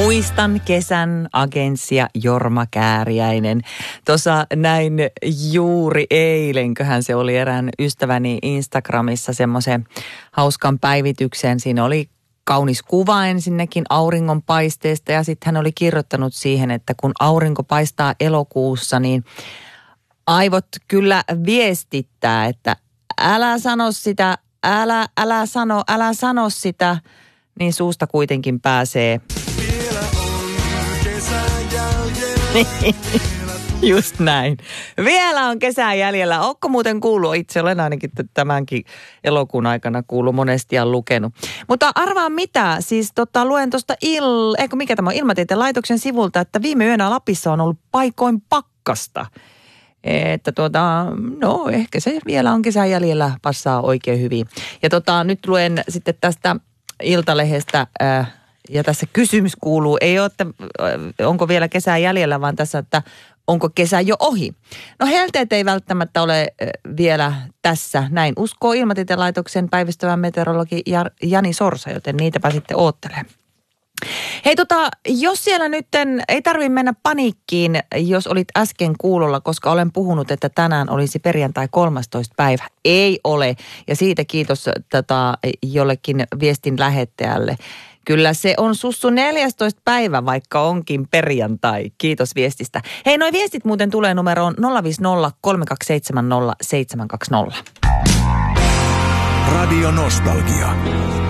Muistan kesän agenssia Jorma Kääriäinen. Tuossa näin juuri eilenköhän se oli erään ystäväni Instagramissa semmoisen hauskan päivityksen. Siinä oli kaunis kuva ensinnäkin auringonpaisteesta ja sitten hän oli kirjoittanut siihen, että kun aurinko paistaa elokuussa, niin aivot kyllä viestittää, että älä sano sitä, älä sano sitä, niin suusta kuitenkin pääsee. Just näin. Vielä on kesää jäljellä. Ootko muuten kuullut? Itse olen ainakin tämänkin elokuun aikana kuullut monesti ja lukenut. Mutta arvaa mitä? Siis luen tuosta Ilmatieteen laitoksen sivulta, että viime yönä Lapissa on ollut paikoin pakkasta. Että no ehkä se vielä on kesän jäljellä, passaa oikein hyvin. Ja nyt luen sitten tästä Iltalehdestä, ja tässä kysymys kuuluu, ei ole, että onko vielä kesää jäljellä, vaan tässä, että onko kesä jo ohi. No helteet ei välttämättä ole vielä tässä, näin uskoo Ilmatieteen laitoksen päivystävä meteorologi Jani Sorsa, joten niitäpä sitten oottelee. Hei jos siellä nyt ei tarvitse mennä paniikkiin, jos olit äsken kuulolla, koska olen puhunut, että tänään olisi perjantai 13. päivä. Ei ole, ja siitä kiitos jollekin viestin lähettäjälle. Kyllä se on sussu 14. päivä, vaikka onkin perjantai. Kiitos viestistä. Hei, noi viestit muuten tulee numeroon 050 327 0720. Radio Nostalgia.